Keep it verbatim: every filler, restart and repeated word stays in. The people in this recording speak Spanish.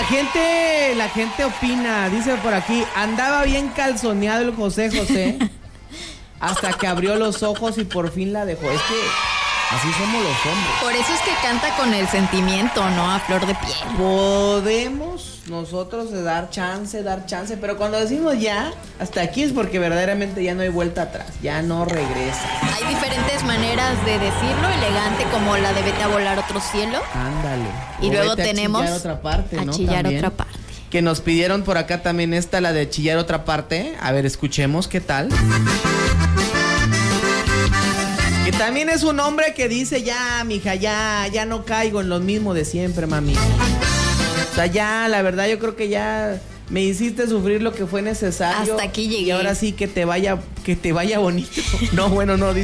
la gente, la gente opina, dice por aquí, andaba bien calzoneado el José José hasta que abrió los ojos y por fin la dejó. Es que así somos los hombres. Por eso es que canta con el sentimiento, ¿no? A flor de piel. Podemos nosotros dar chance, dar chance, pero cuando decimos ya, hasta aquí es porque verdaderamente ya no hay vuelta atrás, ya no regresa. Hay diferentes maneras de decirlo, elegante como la de vete a volar otro cielo. Ándale. Y O luego vete tenemos a chillar otra parte, a ¿no? chillar También. otra parte. Que nos pidieron por acá también esta, la de chillar otra parte. A ver, escuchemos qué tal. Que también es un hombre que dice, ya, mija, ya, ya no caigo en lo mismo de siempre, mami. O sea, ya, la verdad, yo creo que ya me hiciste sufrir lo que fue necesario. Hasta aquí llegué. Y ahora sí que te vaya, que te vaya bonito. No, bueno, no, dice.